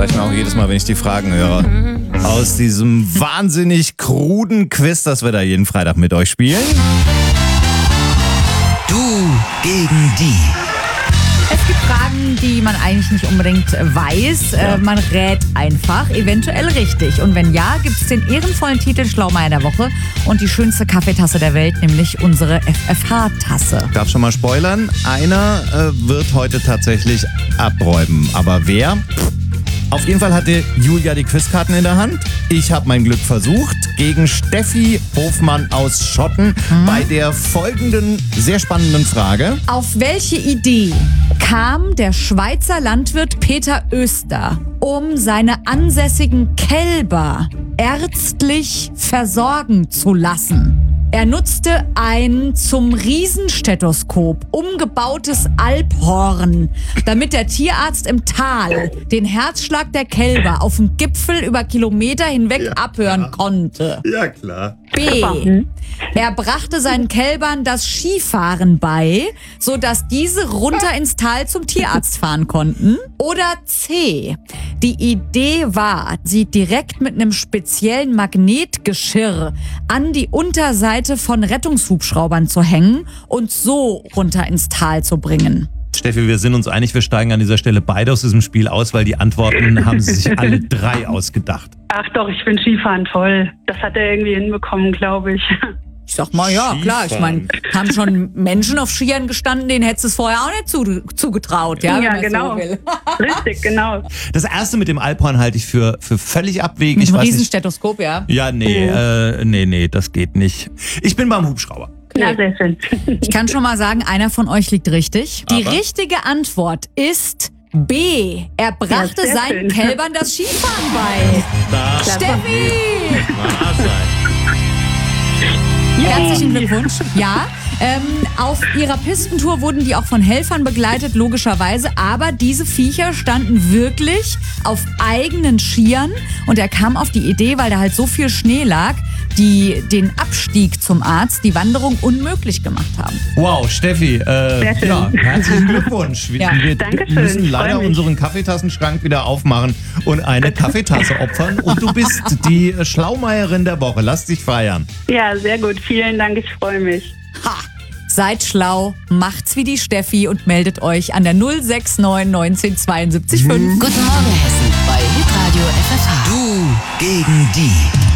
sage ich mir auch jedes Mal, wenn ich die Fragen höre. Aus diesem wahnsinnig kruden Quiz, das wir da jeden Freitag mit euch spielen. Du gegen die. Es gibt Fragen, die man eigentlich nicht unbedingt weiß. Man rät einfach, eventuell richtig. Und wenn ja, gibt es den ehrenvollen Titel Schlaumeier der Woche und die schönste Kaffeetasse der Welt, nämlich unsere FFH-Tasse. Ich darf schon mal spoilern, einer wird heute tatsächlich abräumen. Aber wer? Auf jeden Fall hatte Julia die Quizkarten in der Hand. Ich habe mein Glück versucht gegen Steffi Hofmann aus Schotten bei der folgenden sehr spannenden Frage. Auf welche Idee kam der Schweizer Landwirt Peter Oester, um seine ansässigen Kälber ärztlich versorgen zu lassen? Er nutzte ein zum Riesenstethoskop umgebautes Alphorn, damit der Tierarzt im Tal den Herzschlag der Kälber auf dem Gipfel über Kilometer hinweg abhören konnte. Ja, klar. B. Er brachte seinen Kälbern das Skifahren bei, sodass diese runter ins Tal zum Tierarzt fahren konnten. Oder C. Die Idee war, sie direkt mit einem speziellen Magnetgeschirr an die Unterseite von Rettungshubschraubern zu hängen und so runter ins Tal zu bringen. Steffi, wir sind uns einig, wir steigen an dieser Stelle beide aus diesem Spiel aus, weil die Antworten haben sie sich alle drei ausgedacht. Ach doch, ich bin Skifahren voll. Das hat er irgendwie hinbekommen, glaube ich. Ich sag mal, ja, klar. Ich meine, haben schon Menschen auf Skiern gestanden, denen hättest du es vorher auch nicht zugetraut. Ja, Ja, genau. So will. Richtig, genau. Das erste mit dem Alphorn halte ich für völlig abwegig. Mit Ich einem weiß nicht. Riesenstethoskop, ja. Ja, nee, das geht nicht. Ich bin beim Hubschrauber. Na, sehr schön. Ich kann schon mal sagen, einer von euch liegt richtig. Die Aber? richtige Antwort ist B. Er brachte Ja, sehr seinen schön. Kälbern das Skifahren bei. Steffi! Herzlichen Glückwunsch. Ja, auf ihrer Pistentour wurden die auch von Helfern begleitet, logischerweise. Aber diese Viecher standen wirklich auf eigenen Skiern. Und er kam auf die Idee, weil da halt so viel Schnee lag, die den Abstieg zum Arzt, die Wanderung unmöglich gemacht haben. Wow, Steffi, schön. ja, herzlichen Glückwunsch. Wir, Ja, wir Dankeschön, müssen ich leider freu mich. unseren Kaffeetassenschrank wieder aufmachen und eine Kaffeetasse opfern. Und du bist die Schlaumeierin der Woche. Lass dich feiern. Ja, sehr gut. Vielen Dank, ich freue mich. Ha! Seid schlau, macht's wie die Steffi und meldet euch an der 069 19 72 5. Guten Morgen Hessen bei Hitradio FFH. Du gegen die.